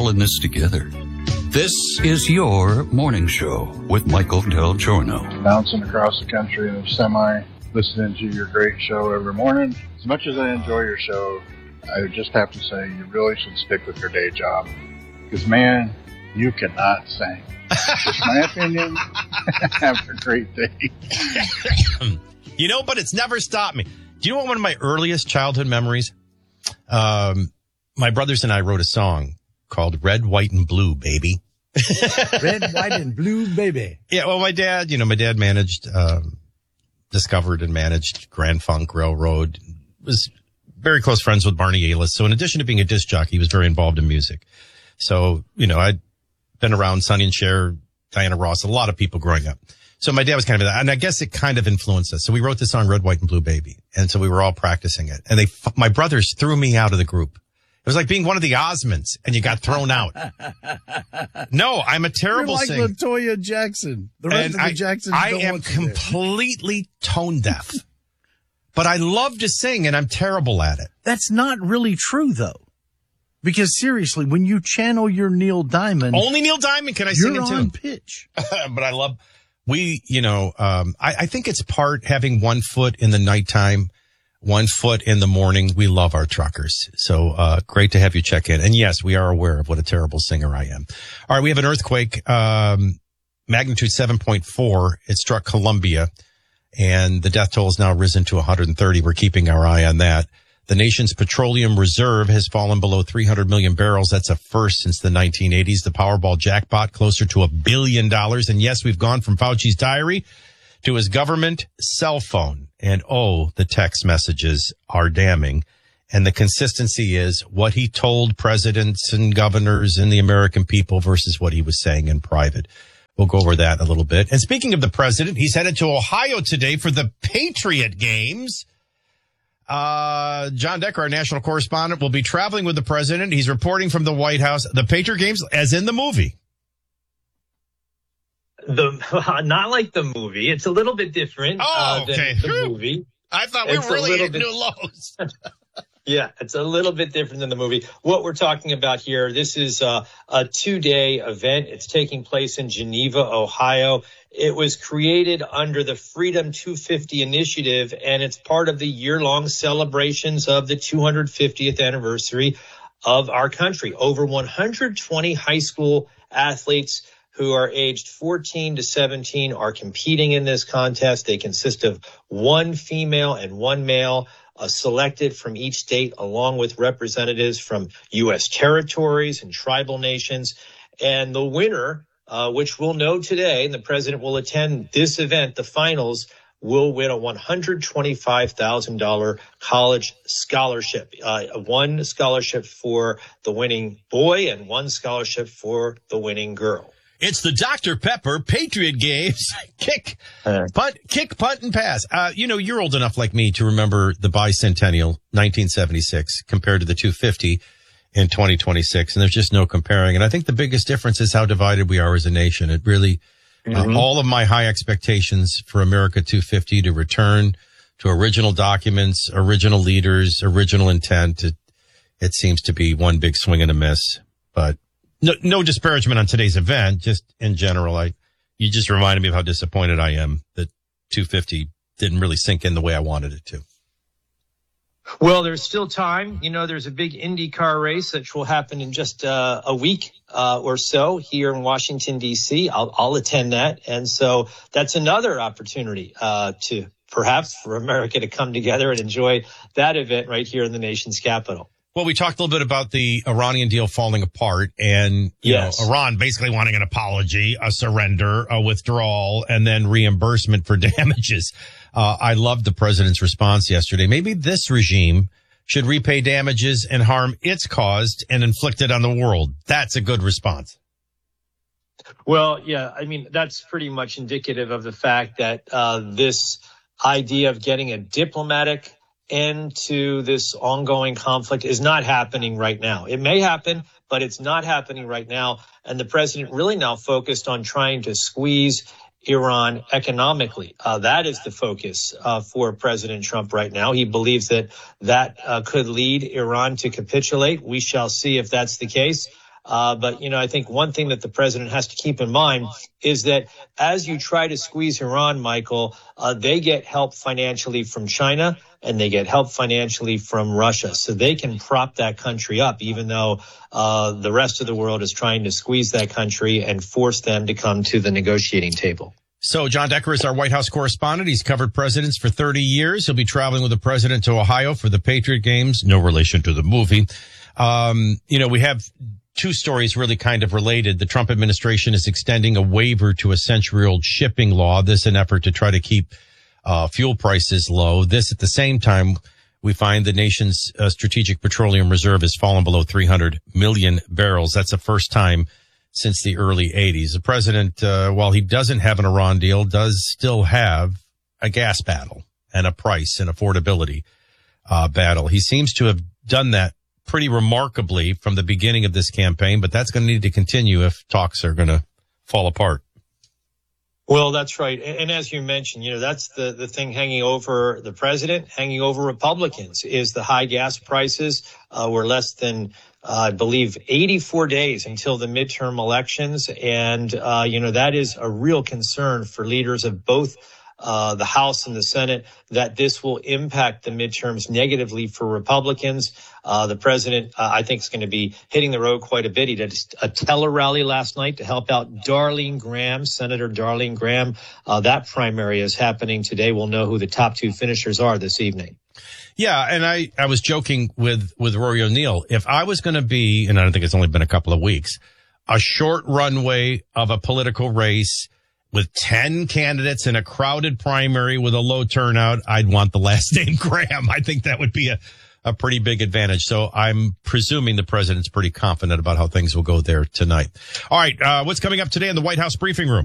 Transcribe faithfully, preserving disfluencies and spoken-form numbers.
all in this together. This is your morning show with Michael Del Giorno. Bouncing across the country in a semi, listening to your great show every morning. As much as I enjoy your show, I just have to say you really should stick with your day job. Because, man, you cannot sing. Just my opinion. Have a great day. You know, but it's never stopped me. Do you know what one of my earliest childhood memories? Um, my brothers and I wrote a song called Red, White, and Blue, Baby. Red, White, and Blue, Baby. Yeah, well, my dad, you know, my dad managed, um, discovered and managed Grand Funk Railroad, was very close friends with Barney Ailes. So in addition to being a disc jockey, he was very involved in music. So, you know, I'd been around Sonny and Cher, Diana Ross, a lot of people growing up. So my dad was kind of that, and I guess it kind of influenced us. So we wrote the song Red, White, and Blue, Baby. And so we were all practicing it. And they, my brothers threw me out of the group. It was like being one of the Osmonds and you got thrown out. No, I'm a terrible You're like singer. LaToya Jackson. The rest And of the I, Jacksons I don't am want you there. completely tone deaf. But I love to sing and I'm terrible at it. That's not really true, though. Because seriously, when you channel your Neil Diamond, Only Neil Diamond can I sing you're in on tune. pitch. But I love, we, you know, um, I, I think it's part having one foot in the nighttime, one foot in the morning. We love our truckers. So, uh, great to have you check in. And yes, we are aware of what a terrible singer I am. All right. We have an earthquake, um, magnitude seven point four. It struck Colombia and the death toll has now risen to one hundred thirty. We're keeping our eye on that. The nation's petroleum reserve has fallen below three hundred million barrels. That's a first since the nineteen eighties. The Powerball jackpot closer to a billion dollars. And yes, we've gone from Fauci's diary to his government cell phone. And oh, the text messages are damning. And the consistency is what he told presidents and governors and the American people versus what he was saying in private. We'll go over that a little bit. And speaking of the president, he's headed to Ohio today for the Patriot Games. Uh, John Decker, our national correspondent, will be traveling with the president. He's reporting from the White House. The Patriot Games, as in the movie. The not like the movie. It's a little bit different Oh, uh, than okay. the Whew. movie. I thought we It's were a really little at bit- new lows. Yeah, it's a little bit different than the movie. What we're talking about here, this is uh, a two-day event. It's taking place in Geneva, Ohio. It was created under the Freedom two fifty initiative, and it's part of the year-long celebrations of the two hundred fiftieth anniversary of our country. Over one hundred twenty high school athletes who are aged fourteen to seventeen are competing in this contest. They consist of one female and one male, uh, selected from each state, along with representatives from U S territories and tribal nations. And the winner, uh, which we'll know today, and the president will attend this event, the finals, will win a one hundred twenty-five thousand dollars college scholarship. Uh, one scholarship for the winning boy and one scholarship for the winning girl. It's the Doctor Pepper Patriot Games. Kick, Uh, punt, kick, punt, and pass. Uh, you know, you're old enough like me to remember the bicentennial, nineteen seventy-six, compared to the two fifty in twenty twenty-six. And there's just no comparing. And I think the biggest difference is how divided we are as a nation. It really, Mhm. uh, all of my high expectations for America two fifty to return to original documents, original leaders, original intent, it, it seems to be one big swing and a miss. But No, no disparagement on today's event, just in general. I, you just reminded me of how disappointed I am that two fifty didn't really sink in the way I wanted it to. Well, there's still time. You know, there's a big IndyCar race which will happen in just uh, a week uh, or so here in Washington, D C. I'll, I'll attend that. And so that's another opportunity uh, to perhaps for America to come together and enjoy that event right here in the nation's capital. Well, we talked a little bit about the Iranian deal falling apart and, you Yes. know, Iran basically wanting an apology, a surrender, a withdrawal, and then reimbursement for damages. Uh, I loved the president's response yesterday. Maybe this regime should repay damages and harm it's caused and inflicted on the world. That's a good response. Well, yeah, I mean, that's pretty much indicative of the fact that uh, this idea of getting a diplomatic end to this ongoing conflict is not happening right now. It may happen, but it's not happening right now. And the president really now focused on trying to squeeze Iran economically. Uh, that is the focus uh, for President Trump right now. He believes that that uh, could lead Iran to capitulate. We shall see if that's the case. Uh, but, you know, I think one thing that the president has to keep in mind is that as you try to squeeze Iran, Michael, uh, they get help financially from China and they get help financially from Russia. So they can prop that country up, even though uh, the rest of the world is trying to squeeze that country and force them to come to the negotiating table. So John Decker is our White House correspondent. He's covered presidents for thirty years. He'll be traveling with the president to Ohio for the Patriot games. No relation to the movie. Um, you know, we have two stories really kind of related. The Trump administration is extending a waiver to a century-old shipping law. This an effort to try to keep uh fuel prices low. This at the same time, we find the nation's uh, strategic petroleum reserve has fallen below three hundred million barrels. That's the first time since the early eighties. The president, uh, while he doesn't have an Iran deal, does still have a gas battle and a price and affordability uh battle. He seems to have done that pretty remarkably from the beginning of this campaign, but that's going to need to continue if talks are going to fall apart. Well, that's right. And as you mentioned, you know, that's the, the thing hanging over the president, hanging over Republicans, is the high gas prices. Uh, we're less than, uh, I believe, eighty-four days until the midterm elections. And, uh, you know, that is a real concern for leaders of both uh the House and the Senate, that this will impact the midterms negatively for Republicans. Uh the president, uh, I think, is going to be hitting the road quite a bit. He did a tele rally last night to help out Darlene Graham, Senator Darlene Graham. Uh that primary is happening today. We'll know who the top two finishers are this evening. Yeah, and I, I was joking with, with Rory O'Neill. If I was going to be, and I don't think it's only been a couple of weeks, a short runway of a political race with ten candidates in a crowded primary with a low turnout, I'd want the last name Graham. I think that would be a, a pretty big advantage. So I'm presuming the president's pretty confident about how things will go there tonight. All right, uh, what's coming up today in the White House briefing room?